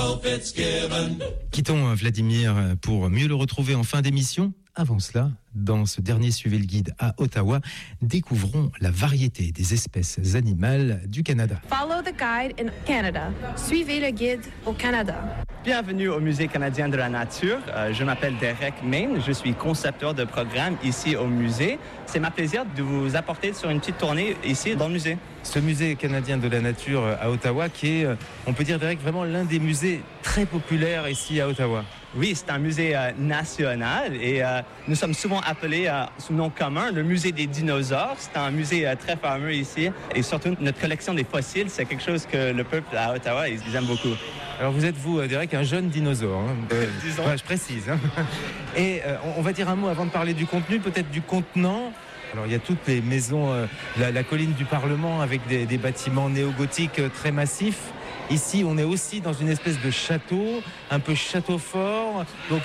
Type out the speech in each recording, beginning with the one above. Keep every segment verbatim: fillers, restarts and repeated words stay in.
Quittons Vladimir pour mieux le retrouver en fin d'émission. Avant cela, dans ce dernier Suivez le guide à Ottawa, découvrons la variété des espèces animales du Canada. Follow the guide in Canada. Suivez le guide au Canada. Bienvenue au Musée canadien de la nature. Euh, je m'appelle Derek Main. Je suis concepteur de programme ici au musée. C'est ma plaisir de vous apporter sur une petite tournée ici dans le musée. Ce musée canadien de la nature à Ottawa qui est, on peut dire Derek, vraiment l'un des musées très populaires ici à Ottawa. Oui, c'est un musée euh, national et euh, nous sommes souvent appelés euh, sous nom commun le musée des dinosaures. C'est un musée euh, très fameux ici et surtout notre collection des fossiles, c'est quelque chose que le peuple à Ottawa, ils, ils aiment beaucoup. Alors vous êtes, vous, Derek, un jeune dinosaure. Hein. Euh, Disons. Ouais, je précise. Hein. Et euh, on va dire un mot avant de parler du contenu, peut-être du contenant. Alors il y a toutes les maisons, euh, la, la colline du Parlement avec des, des bâtiments néo-gothiques euh, très massifs. Ici, on est aussi dans une espèce de château, un peu château fort, donc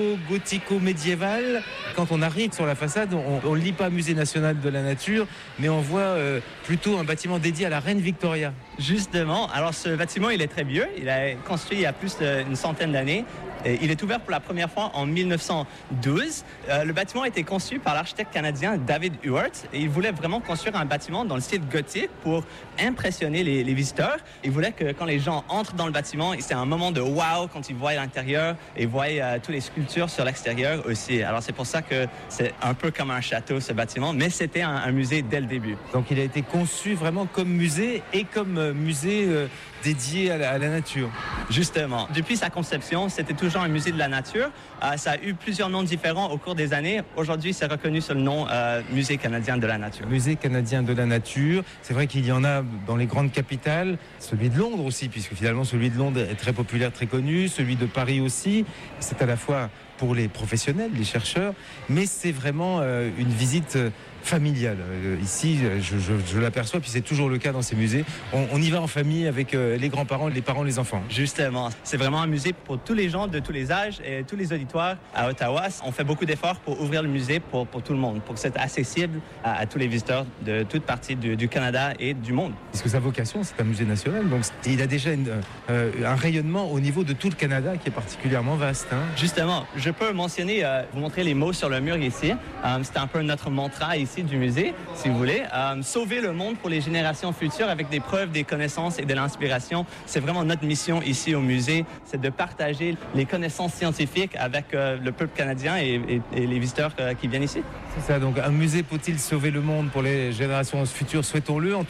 néo-gothico-médiéval. Quand on arrive sur la façade, on ne lit pas Musée national de la nature, mais on voit euh, plutôt un bâtiment dédié à la reine Victoria. Justement, alors ce bâtiment, il est très vieux. Il a été construit il y a plus d'une centaine d'années. Et il est ouvert pour la première fois en mille neuf cent douze. Euh, le bâtiment a été conçu par l'architecte canadien David Ewart. Et il voulait vraiment construire un bâtiment dans le style gothique pour impressionner les, les visiteurs. Il voulait que quand les gens entrent dans le bâtiment, c'est un moment de wow quand ils voient l'intérieur et voient euh, toutes les sculptures sur l'extérieur aussi. Alors c'est pour ça que c'est un peu comme un château ce bâtiment, mais c'était un, un musée dès le début. Donc il a été conçu vraiment comme musée et comme euh, musée euh, dédié à la, à la nature. Justement, depuis sa conception, c'était toujours un musée de la nature. Euh, ça a eu plusieurs noms différents au cours des années. Aujourd'hui, c'est reconnu sous le nom euh, Musée canadien de la nature. Musée canadien de la nature. C'est vrai qu'il y en a dans les grandes capitales, celui de Londres aussi, puisque finalement celui de Londres est très populaire, très connu, celui de Paris aussi. C'est à la fois pour les professionnels, les chercheurs, mais c'est vraiment euh, une visite familiale. Euh, ici, je, je, je l'aperçois, puis c'est toujours le cas dans ces musées. On, on y va en famille avec euh, les grands-parents, les parents, les enfants. Justement, c'est vraiment un musée pour tous les gens de tous les âges et tous les auditoires à Ottawa. On fait beaucoup d'efforts pour ouvrir le musée pour, pour tout le monde, pour que c'est accessible à, à tous les visiteurs de toutes parties du, du Canada et du monde. Puisque sa vocation, c'est un musée national, donc il a déjà une, euh, un rayonnement au niveau de tout le Canada qui est particulièrement vaste. Hein. Justement, je peux mentionner, euh, vous montrer les mots sur le mur ici. Euh, c'est un peu notre mantra ici du musée, si vous voulez. Euh, sauver le monde pour les générations futures avec des preuves, des connaissances et de l'inspiration. C'est vraiment notre mission ici au musée, c'est de partager les connaissances scientifiques avec euh, le peuple canadien et, et, et les visiteurs euh, qui viennent ici. C'est ça, donc un musée peut-il sauver le monde pour les générations futures, souhaitons-le.